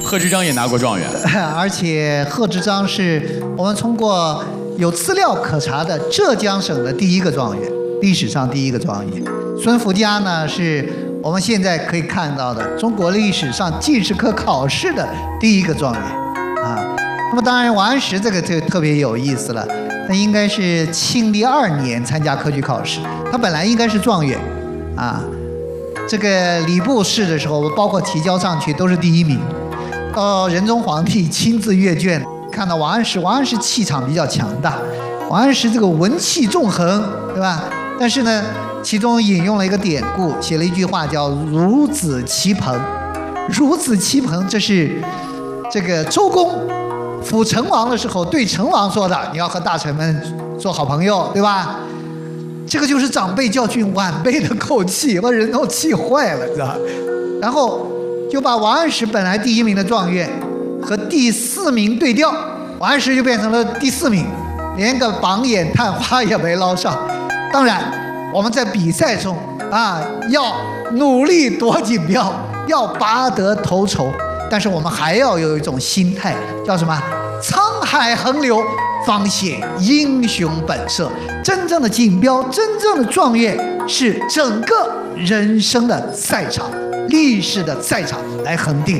贺知章也拿过状元， 而且贺知章是我们通过有资料可查的浙江省的第一个状元，历史上第一个状元。孙福家呢，是我们现在可以看到的中国历史上进士科考试的第一个状元啊。那么当然王安石这个就特别有意思了，那应该是庆历2年参加科举考试，他本来应该是状元啊。这个礼部试的时候，包括提交上去都是第1名。到仁宗皇帝亲自阅卷，看到王安石气场比较强大，王安石这个文气纵横，对吧？但是呢，其中引用了一个典故，写了一句话叫“孺子棋朋”。孺子棋朋，这是这个周公辅成王的时候对成王说的，你要和大臣们做好朋友，对吧？这个就是长辈教训晚辈的口气，把人都气坏了，知道吧？然后就把王安石本来第1名的状元和第4名对调，王安石就变成了第4名，连个榜眼探花也没捞上。当然，我们在比赛中啊，要努力夺锦标，要拔得头筹，但是我们还要有一种心态，叫什么？沧海横流，方显英雄本色。真正的锦标，真正的状元，是整个人生的赛场、历史的赛场来恒定的。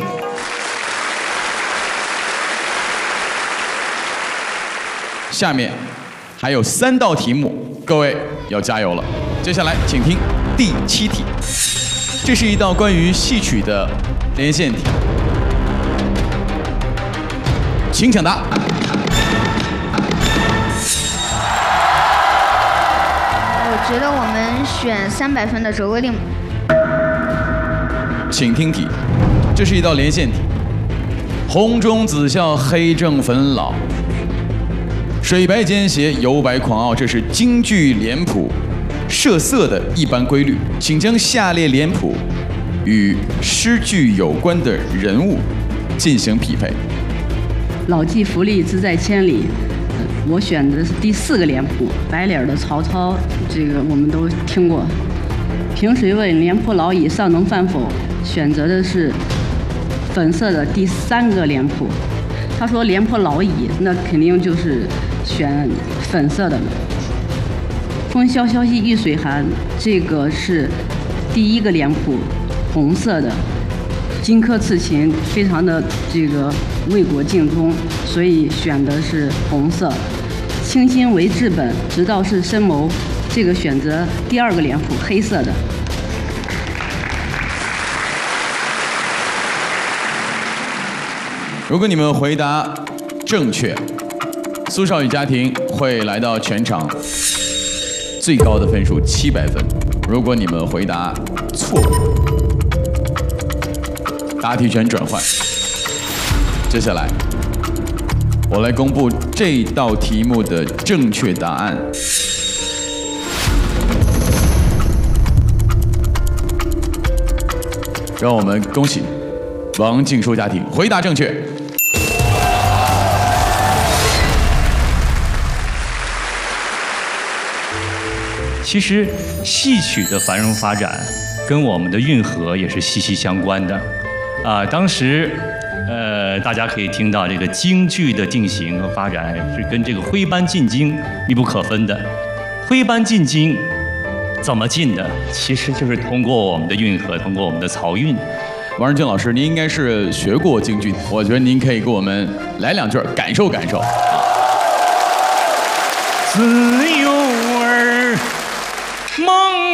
下面还有3道题目，各位要加油了。接下来请听第7题，这是一道关于戏曲的连线题，请抢答。 我觉得我们选300分的折桂令。 请听题，这是一道连线题。红中紫笑，黑正粉老，水白兼斜，油白狂傲，这是京剧脸谱设色的一般规律。请将下列脸谱与诗句有关的人物进行匹配。 老骥伏枥，志在千里。我选的是第4个脸谱，白脸的曹操，这个我们都听过。平水问廉颇老矣，尚能饭否？选择的是粉色的第3个脸谱。他说廉颇老矣，那肯定就是选粉色的了。风萧萧兮易水寒，这个是第1个脸谱，红色的。荆轲刺秦，非常的这个为国尽忠，所以选的是红色。清心为治本，直道是深谋，这个选择第2个脸谱，黑色的。 如果你们回答正确，苏少宇家庭会来到全场最高的分数700分。如果你们回答错误，答题权转换。接下来，我来公布这道题目的正确答案。让我们恭喜王静书家庭回答正确。 其实戏曲的繁荣发展跟我们的运河也是息息相关的。当时大家可以听到这个京剧的定型和发展是跟这个徽班进京密不可分的。徽班进京怎么进的？其实就是通过我们的运河，通过我们的漕运。 王仁俊老师，您应该是学过京剧，我觉得您可以给我们来2句，感受感受。 自由儿梦